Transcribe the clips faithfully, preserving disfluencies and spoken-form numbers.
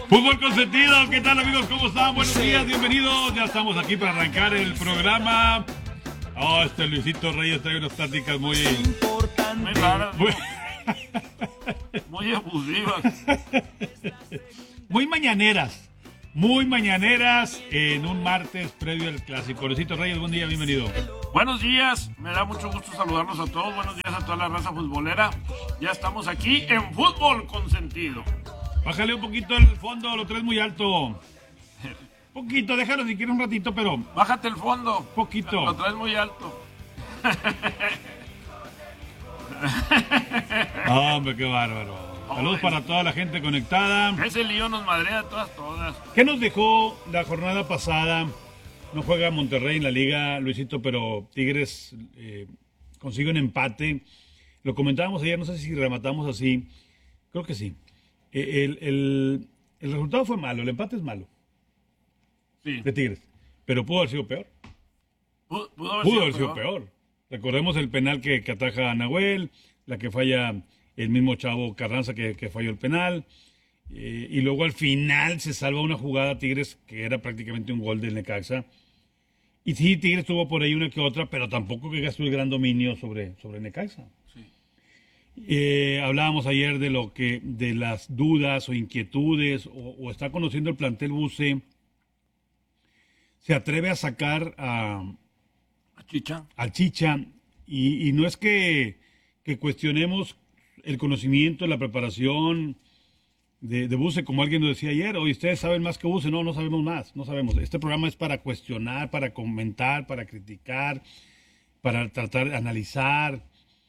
Fútbol consentido, ¿qué tal amigos? ¿Cómo están? Buenos días, bienvenidos. Ya estamos aquí para arrancar el programa. Oh, este Luisito Reyes trae unas tácticas muy... Muy raras, Muy, muy abusivas. muy mañaneras. Muy mañaneras en un martes previo al clásico. Luisito Reyes, buen día, bienvenido. Buenos días, me da mucho gusto saludarlos a todos. Buenos días a toda la raza futbolera. Ya estamos aquí en Fútbol Consentido. Bájale un poquito el fondo, lo traes muy alto. Poquito, déjalo si quieres un ratito, pero... Bájate el fondo. Poquito. Lo traes muy alto. Oh, hombre, qué bárbaro. Saludos para toda la gente conectada. Ese lío nos madrea todas, todas. ¿Qué nos dejó la jornada pasada? No juega Monterrey en la liga, Luisito, pero Tigres eh, consigue un empate. Lo comentábamos ayer, no sé si rematamos así. Creo que sí. Eh, el, el, el resultado fue malo, el empate es malo. Sí. De Tigres. Pero pudo haber sido peor. Pudo, pudo haber, Pudo sido, haber sido peor. peor. Recordemos el penal que, que ataja a Nahuel, la que falla el mismo Chavo Carranza que, que falló el penal. Eh, y luego al final se salva una jugada Tigres que era prácticamente un gol del Necaxa. Y sí, Tigres tuvo por ahí una que otra, pero tampoco que gastó el gran dominio sobre, sobre Necaxa. Sí. Eh, hablábamos ayer de lo que, de las dudas o inquietudes, o, o está conociendo el plantel Buse. Se atreve a sacar a, A Chicha. a Chicha, y, y no es que, que cuestionemos el conocimiento, la preparación de, de Buse, como alguien nos decía ayer. Hoy ustedes saben más que Buse. No, no sabemos más, no sabemos. Este programa es para cuestionar, para comentar, para criticar, para tratar de analizar.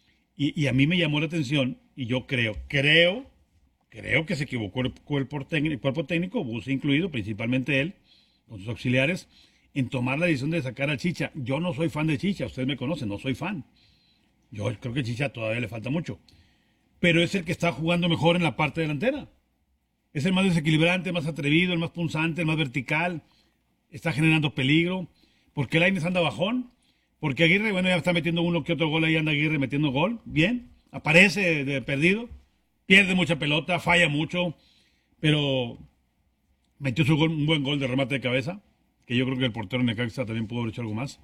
Y, y a mí me llamó la atención, y yo creo, creo, creo que se equivocó el cuerpo técnico, el cuerpo técnico, Buse incluido, principalmente él, con sus auxiliares, en tomar la decisión de sacar a Chicha. Yo no soy fan de Chicha, ustedes me conocen, no soy fan. Yo creo que Chicha todavía le falta mucho. Pero es el que está jugando mejor en la parte delantera. Es el más desequilibrante, el más atrevido, el más punzante, el más vertical. Está generando peligro. ¿Por qué Lainez anda bajón? Porque Aguirre, bueno, ya está metiendo uno que otro gol, ahí anda Aguirre metiendo gol. Bien, aparece de perdido. Pierde mucha pelota, falla mucho. Pero metió su gol, un buen gol de remate de cabeza, que yo creo que el portero Necaxa también pudo haber hecho algo más.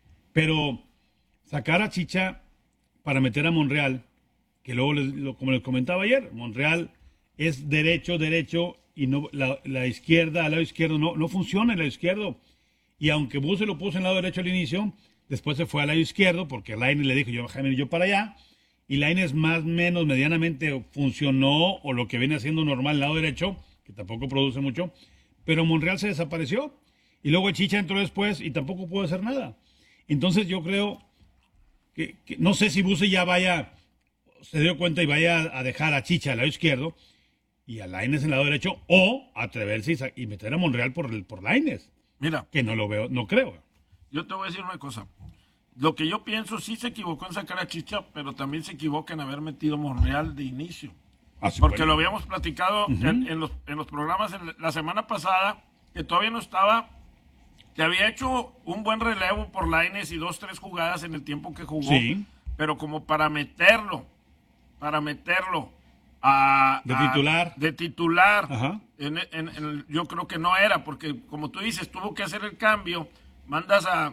Pero sacar a Chicha para meter a Monreal, que luego, les, lo, como les comentaba ayer, Monreal es derecho, derecho, y no la, la izquierda, al lado izquierdo, no, no funciona el lado izquierdo. Y aunque Buse lo puso en el lado derecho al inicio, después se fue al lado izquierdo, porque Lainez le dijo, yo déjame ir yo para allá, y Lainez más o menos medianamente funcionó, o lo que viene haciendo normal el lado derecho, que tampoco produce mucho, pero Monreal se desapareció. Y luego Chicha entró después y tampoco pudo hacer nada. Entonces yo creo que, que no sé si Buse ya vaya, se dio cuenta y vaya a dejar a Chicha al lado izquierdo y a Lainez en el lado derecho, o atreverse y, y meter a Monreal por, por Lainez. Mira, Que no lo veo, no creo. yo te voy a decir una cosa. Lo que yo pienso, sí se equivocó en sacar a Chicha, pero también se equivoca en haber metido Monreal de inicio. Así Porque fue. lo habíamos platicado Uh-huh. en, en, los, en los programas en la semana pasada, que todavía no estaba, que había hecho un buen relevo por Lainez y dos, tres jugadas en el tiempo que jugó, Sí. pero como para meterlo, para meterlo a... De a- titular. de titular, Ajá. en, en- en- yo creo que no era, porque como tú dices, tuvo que hacer el cambio, mandas a,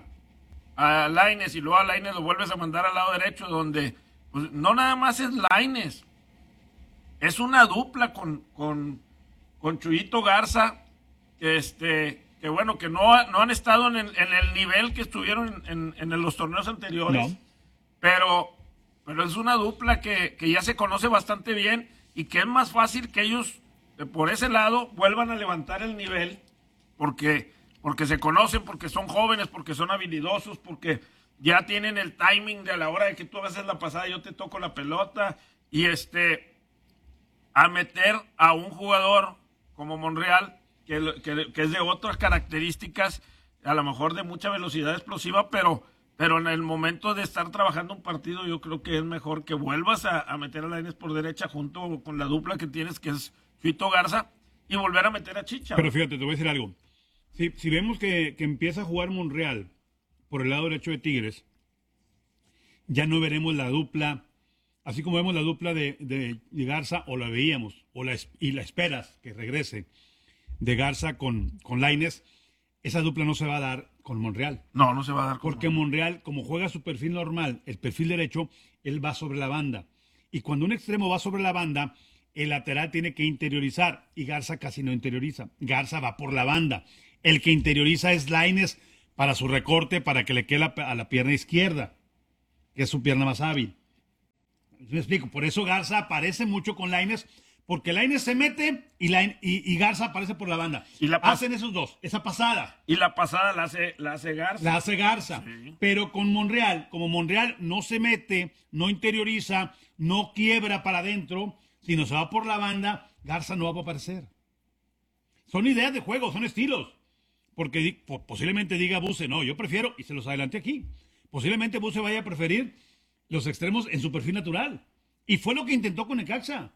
a Lainez y luego a Lainez lo vuelves a mandar al lado derecho, donde pues, no nada más es Lainez, es una dupla con, con, con Chuyito Garza, que, este, que bueno, que no, no han estado en el, en el nivel que estuvieron en, en, en los torneos anteriores, No. pero, pero es una dupla que, que ya se conoce bastante bien y que es más fácil que ellos, eh, por ese lado, vuelvan a levantar el nivel, porque, porque se conocen, porque son jóvenes, porque son habilidosos, porque ya tienen el timing de a la hora de que tú haces la pasada, yo te toco la pelota, y este... a meter a un jugador como Monreal, que, que, que es de otras características, a lo mejor de mucha velocidad explosiva, pero, pero en el momento de estar trabajando un partido, yo creo que es mejor que vuelvas a, a meter a Lainez por derecha junto con la dupla que tienes, que es Chuyito Garza, y volver a meter a Chicha. Pero fíjate, te voy a decir algo. Si, si vemos que, que empieza a jugar Monreal por el lado derecho de Tigres, ya no veremos la dupla, así como vemos la dupla de, de, de Garza, o la veíamos, o la, y la esperas que regrese. de Garza con, con Lainez, esa dupla no se va a dar con Monreal. No, no se va a dar. Porque Monreal, como juega su perfil normal, el perfil derecho, él va sobre la banda. Y cuando un extremo va sobre la banda, el lateral tiene que interiorizar. Y Garza casi no interioriza. Garza va por la banda. El que interioriza es Lainez para su recorte, para que le quede la, a la pierna izquierda, que es su pierna más hábil. Me explico. Por eso Garza aparece mucho con Lainez, porque Lainez se mete y, Lainez, y, y Garza aparece por la banda. Y la Hacen esos dos, esa pasada. Y la pasada la hace, la hace Garza. La hace Garza. Sí. Pero con Monreal, como Monreal no se mete, no interioriza, no quiebra para adentro, sino se va por la banda, Garza no va a aparecer. Son ideas de juego, son estilos. Porque posiblemente diga Buse, no, yo prefiero, y se los adelanté aquí, posiblemente Buse vaya a preferir los extremos en su perfil natural. Y fue lo que intentó con Necaxa.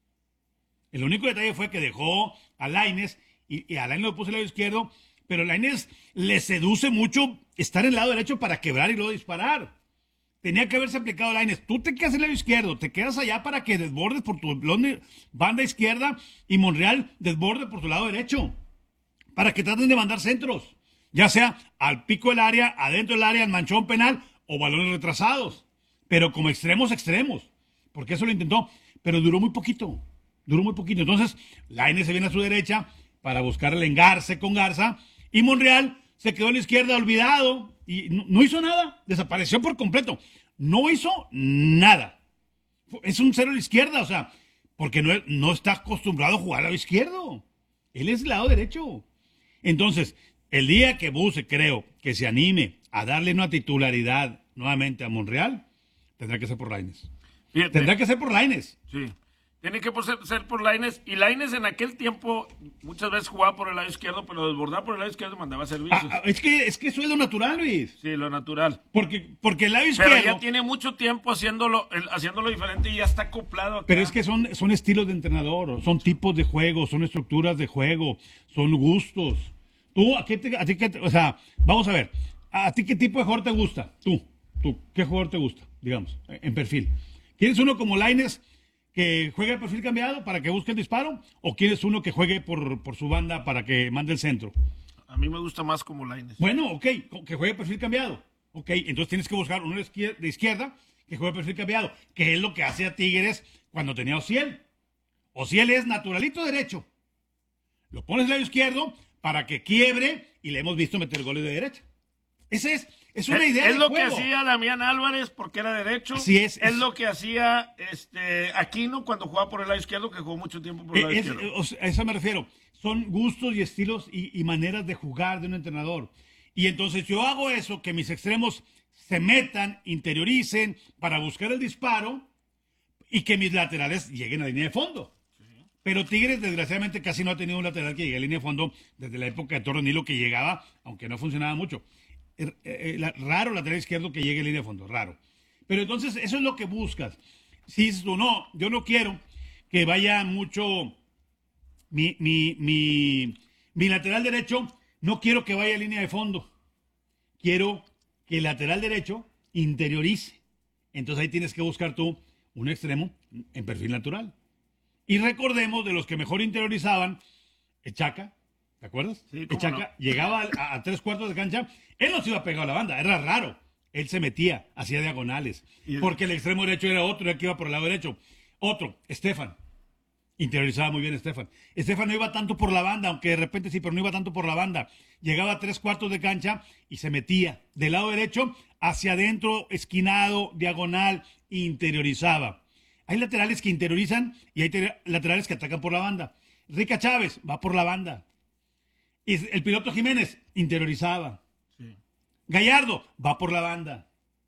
El único detalle fue que dejó a Lainez, y, y a Lainez lo puso al lado izquierdo, pero Lainez le seduce mucho estar en el lado derecho para quebrar y luego disparar. Tenía que haberse aplicado Lainez. Tú te quedas en el lado izquierdo, te quedas allá para que desbordes por tu banda izquierda y Monreal desborde por tu lado derecho. Para que traten de mandar centros, ya sea al pico del área, adentro del área, al manchón penal o balones retrasados. Pero como extremos, extremos. Porque eso lo intentó. Pero duró muy poquito. Duró muy poquito. Entonces, Lainez se viene a su derecha para buscar el engarce con Garza. Y Monreal se quedó a la izquierda olvidado. Y no, no hizo nada. Desapareció por completo. No hizo nada. Es un cero a la izquierda. O sea, porque no, no está acostumbrado a jugar al lado izquierdo. Él es el lado derecho. Entonces, el día que Buse, creo, que se anime a darle una titularidad nuevamente a Monreal, tendrá que ser por Lainez. Fíjate. Tendrá que ser por Lainez. Sí. Tiene que ser, ser por Lainez. Y Lainez en aquel tiempo muchas veces jugaba por el lado izquierdo, pero desbordar por el lado izquierdo mandaba servicios. Ah, es, que, es que eso es lo natural, Luis. Sí, lo natural. Porque, porque el lado izquierdo... Pero ya tiene mucho tiempo haciéndolo, haciéndolo diferente y ya está acoplado acá. Pero es que son, son estilos de entrenador, son tipos de juego, son estructuras de juego, son gustos. Tú, ¿a qué te, a ti qué te, o sea, vamos a ver, ¿a ti qué tipo de jugador te gusta? Tú, tú, ¿qué jugador te gusta? Digamos, en perfil. ¿Quieres uno como Lainez que juegue el perfil cambiado para que busque el disparo? ¿O quieres uno que juegue por, por su banda para que mande el centro? A mí me gusta más como Lainez. Bueno, ok, que juegue perfil cambiado. Ok, entonces tienes que buscar uno de izquierda, de izquierda que juegue perfil cambiado, que es lo que hace a Tigres cuando tenía a Ociel. Ociel es naturalito derecho. Lo pones al lado izquierdo para que quiebre y le hemos visto meter goles de derecha. Ese es, es una idea es de lo juego. Que hacía Damián Álvarez porque era derecho. Así es. Es, es lo que hacía este Aquino cuando jugaba por el lado izquierdo, que jugó mucho tiempo por el lado es, izquierdo. O sea, a eso me refiero. Son gustos y estilos y, y maneras de jugar de un entrenador. Y entonces yo hago eso, que mis extremos se metan, interioricen para buscar el disparo y que mis laterales lleguen a la línea de fondo. Pero Tigres, desgraciadamente, casi no ha tenido un lateral que llegue a línea de fondo desde la época de Torre Nilo, que llegaba, aunque no funcionaba mucho. Eh, eh, la, raro lateral izquierdo que llegue a línea de fondo, raro. Pero entonces, eso es lo que buscas. Si dices tú, no, yo no quiero que vaya mucho mi, mi, mi, mi lateral derecho, no quiero que vaya a línea de fondo. Quiero que el lateral derecho interiorice. Entonces ahí tienes que buscar tú un extremo en perfil natural. Y recordemos de los que mejor interiorizaban, Echaca, ¿te acuerdas? Sí, Echaca no. llegaba a, a tres cuartos de cancha, él no se iba pegado a la banda, era raro. Él se metía, hacía diagonales, el... porque el extremo derecho era otro, el que iba por el lado derecho. Otro, Estefan. Interiorizaba muy bien Estefan. Estefan no iba tanto por la banda, aunque de repente sí, pero no iba tanto por la banda. Llegaba a tres cuartos de cancha y se metía del lado derecho hacia adentro, esquinado, diagonal, interiorizaba. Hay laterales que interiorizan y hay laterales que atacan por la banda. Rica Chávez va por la banda. Y el piloto Jiménez interiorizaba. Sí. Gallardo va por la banda.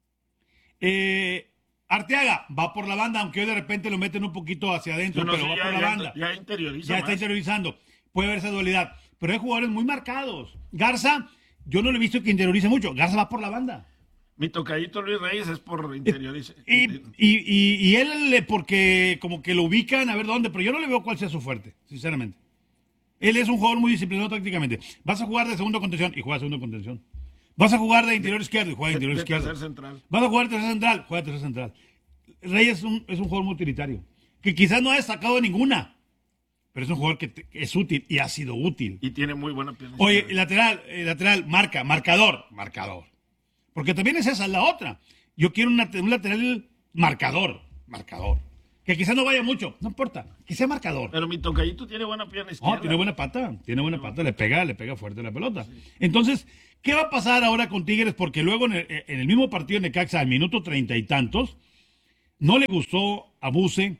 Eh, Arteaga va por la banda, aunque hoy de repente lo meten un poquito hacia adentro, no, pero sí, va ya, por la ya, banda. Ya interioriza. Ya más. está interiorizando. Puede haber esa dualidad. Pero hay jugadores muy marcados. Garza, yo no le he visto que interiorice mucho. Garza va por la banda. Mi tocallito Luis Reyes es por interiorice. Y, y, y, y él, porque como que lo ubican a ver dónde, pero yo no le veo cuál sea su fuerte, sinceramente. Él es un jugador muy disciplinado tácticamente. Vas a jugar de segundo contención y juega segundo contención. Vas a jugar de interior izquierdo y juega de interior de, izquierdo. De tercer central. Vas a jugar de tercer central, juega de tercer central. Reyes es un, es un jugador muy utilitario, que quizás no ha destacado de ninguna, pero es un jugador que te- es útil y ha sido útil. Y tiene muy buena pierna. Oye, izquierda. el lateral, el lateral, marca, marcador, marcador. Porque también es esa la otra. Yo quiero una- un lateral marcador, marcador. Que quizás no vaya mucho, no importa, que sea marcador. Pero mi tocallito tiene buena pierna izquierda. No, tiene buena pata, tiene buena pata, le pega, le pega fuerte la pelota. Entonces, ¿qué va a pasar ahora con Tigres? Porque luego en el, en el mismo partido de Necaxa, al minuto treinta y tantos, no le gustó a Buse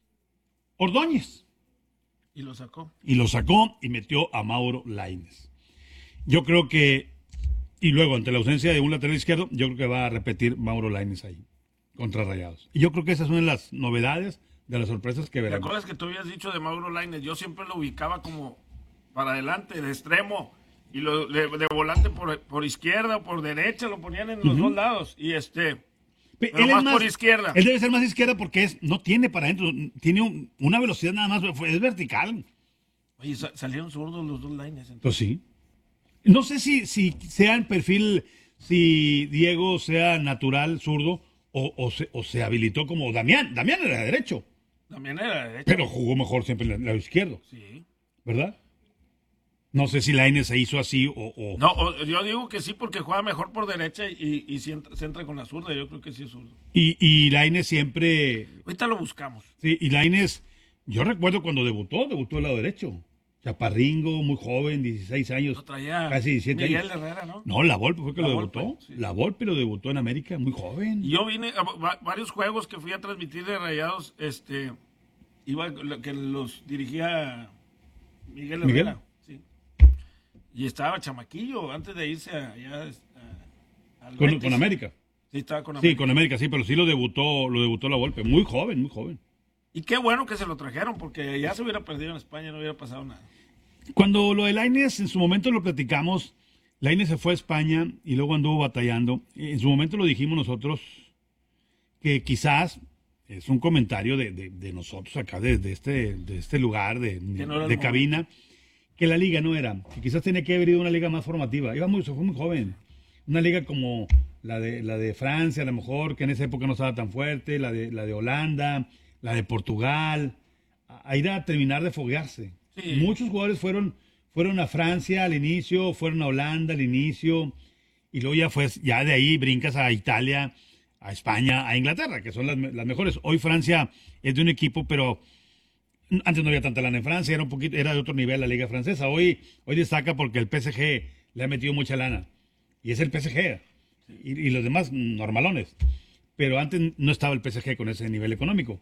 Ordóñez. Y lo sacó. Y lo sacó y metió a Mauro Lainez. Yo creo que, y luego ante la ausencia de un lateral izquierdo, yo creo que va a repetir Mauro Lainez ahí, contra Rayados. Y yo creo que esas son las novedades de las sorpresas que ¿Te veremos. acuerdas que tú habías dicho de Mauro Lainez? Yo siempre lo ubicaba como para adelante, de extremo, y lo, de, de volante por, por izquierda o por derecha, lo ponían en los dos lados. Y este, Pe- pero más por izquierda. Él debe ser más izquierda porque es, no tiene para adentro, tiene un- una velocidad nada más, fue- es vertical. Oye, sa- salieron zurdos los dos Lainez. entonces. Pues sí. No sé si, si sea el perfil, si Diego sea natural zurdo o, o, se, o se habilitó como Damián. Damián era derecho, También era derecha. pero jugó mejor siempre en el lado izquierdo, Sí. ¿verdad? No sé si Lainez se hizo así o... o- No, o- yo digo que sí porque juega mejor por derecha y, y se, entra, se entra con la zurda. Yo creo que sí es zurdo. Y, y Lainez siempre... Ahorita lo buscamos. Sí, y Lainez, yo recuerdo cuando debutó, debutó del lado derecho. Chaparringo, muy joven, dieciséis años, Lo traía casi diecisiete Miguel años. Herrera, ¿no? No, la Volpe fue que La lo Volpe, debutó. sí. La Volpe lo debutó en América, muy joven. Y yo vine a va- varios juegos que fui a transmitir de Rayados, este, iba lo- que los dirigía Miguel ¿Miguel? Herrera, sí. Y estaba chamaquillo antes de irse allá a, al Con, Betis. con América. Sí, estaba con Sí, América. con América, sí, pero sí lo debutó, lo debutó la Volpe. Muy joven, muy joven. Y qué bueno que se lo trajeron, porque ya se hubiera perdido en España, no hubiera pasado nada. Cuando lo de Lainez, en su momento lo platicamos, Lainez se fue a España y luego anduvo batallando. En su momento lo dijimos nosotros, que quizás es un comentario de, de- de nosotros acá, de, de este, de este lugar, de, Que no era el de momento. cabina, que la liga no era, que quizás tenía que haber ido a una liga más formativa. Iba muy, se fue muy joven. Una liga como la de, la de Francia, a lo mejor, que en esa época no estaba tan fuerte, la de, la de Holanda, la de Portugal, a, a ir a terminar de foguearse. Sí. Muchos jugadores fueron, fueron a Francia al inicio, fueron a Holanda al inicio, y luego ya, fue, ya de ahí brincas a Italia, a España, a Inglaterra, que son las, me- las mejores. Hoy Francia es de un equipo, pero antes no había tanta lana en Francia, era un poquito, era de otro nivel la liga francesa. Hoy, hoy destaca porque el P S G le ha metido mucha lana. Y es el P S G. Y, y los demás normalones. Pero antes no estaba el P S G con ese nivel económico.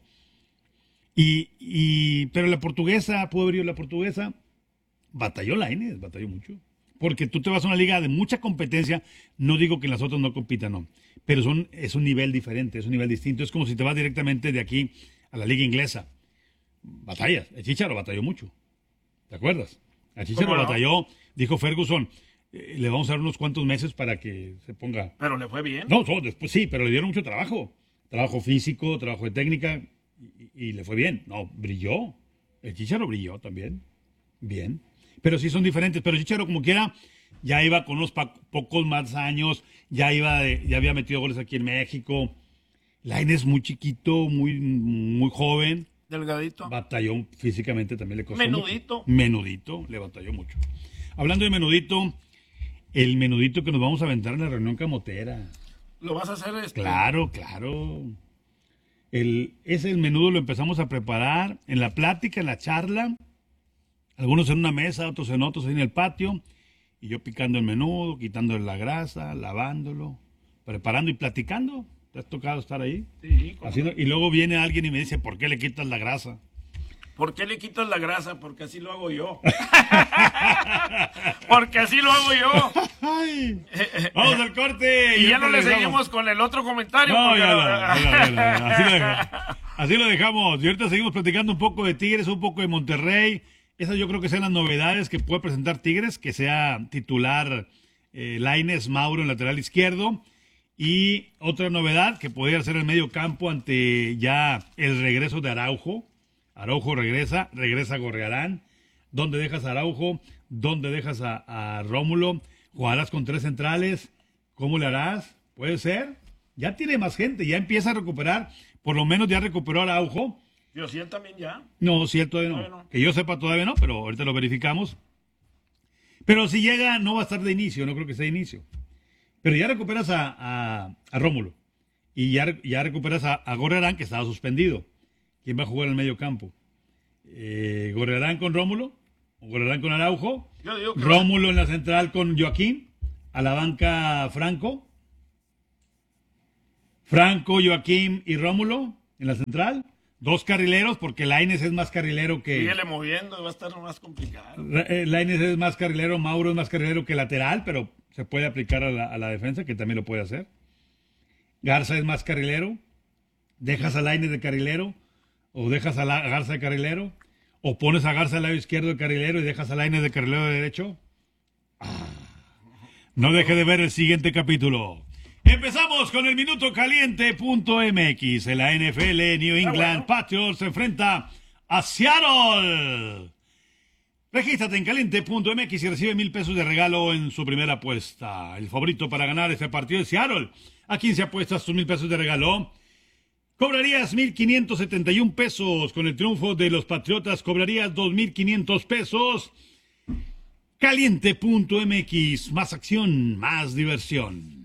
Y, y, pero la portuguesa, pudo haber ido la portuguesa, batalló la Lainez, batalló mucho. Porque tú te vas a una liga de mucha competencia, no digo que en las otras no compitan, no. Pero son, es un nivel diferente, es un nivel distinto. Es como si te vas directamente de aquí a la liga inglesa. Batallas. El Chicharo batalló mucho. ¿Te acuerdas? El Chicharo ¿Cómo no? batalló, dijo Ferguson, eh, le vamos a dar unos cuantos meses para que se ponga. Pero le fue bien. No, no, después sí, pero le dieron mucho trabajo. Trabajo físico, trabajo de técnica, y, y le fue bien. No, brilló. El Chicharo brilló también. Bien. Pero sí son diferentes. Pero el Chicharo, como quiera, ya iba con unos pa- pocos más años, ya iba de- ya había metido goles aquí en México. Lainez muy chiquito, muy, muy joven. Delgadito. Batalló físicamente, también le costó Menudito. mucho. Menudito, le batalló mucho. Hablando de menudito, el menudito que nos vamos a aventar en la reunión camotera. Lo vas a hacer este. Claro, claro. El, ese el menudo lo empezamos a preparar en la plática, en la charla. Algunos en una mesa, otros en otros en el patio. Y yo picando el menudo, quitándole la grasa, lavándolo, preparando y platicando. ¿Te has tocado estar ahí? Sí, ¿cómo Haciendo- y luego viene alguien y me dice, ¿por qué le quitas la grasa? ¿Por qué le quitas la grasa? Porque así lo hago yo. Porque así lo hago yo. ¡Ay! ¡Vamos al corte! Y ya ahorita no le regresamos. seguimos con el otro comentario. No, porque- ya no, ya no, ya no, así, lo dejamos, así lo dejamos. Y ahorita seguimos platicando un poco de Tigres, un poco de Monterrey. Esas yo creo que sean las novedades que puede presentar Tigres, que sea titular eh, Lainez Mauro en lateral izquierdo. Y otra novedad que podría ser el medio campo ante ya el regreso de Araujo. Araujo regresa, regresa Gorrearán. ¿Dónde dejas a Araujo? ¿Dónde dejas a, a Rómulo? ¿Jugarás con tres centrales? ¿Cómo le harás? ¿Puede ser? Ya tiene más gente, ya empieza a recuperar. Por lo menos ya recuperó a Araujo. Yo sí, él también ya. No, sí, él todavía no. Todavía no. Que yo sepa todavía no, pero ahorita lo verificamos. Pero si llega, no va a estar de inicio, no creo que sea de inicio. Pero ya recuperas a, a, a Rómulo. Y ya, ya recuperas a, a Gorrerán, que estaba suspendido. ¿Quién va a jugar en el medio campo? Eh, ¿Gorrerán con Rómulo? ¿O Gorrerán con Araujo? Yo digo que ¿Rómulo en la central con Joaquín? ¿A la banca Franco? ¿Franco, Joaquín y Rómulo en la central? Dos carrileros, porque Lainez es más carrilero que... síguele moviendo, va a estar más complicado. Eh, Lainez es más carrilero, Mauro es más carrilero que lateral, pero se puede aplicar a la, a la defensa, que también lo puede hacer. Garza es más carrilero. ¿Dejas a Lainez de carrilero? ¿O dejas a, la, a Garza de carrilero? ¿O pones a Garza al lado izquierdo de carrilero y dejas a Lainez de carrilero de derecho? Ah. No deje de ver el siguiente capítulo. Empezamos con el minuto caliente punto m x. En la N F L, New England Patriots se enfrenta a Seattle. Regístrate en caliente punto m x y recibe mil pesos de regalo en su primera apuesta. El favorito para ganar este partido es Seattle. ¿A quién se apuestas tus mil pesos de regalo? Cobrarías mil quinientos setenta y un pesos. Con el triunfo de los Patriotas cobrarías dos mil quinientos pesos. caliente punto m x. Más acción, más diversión.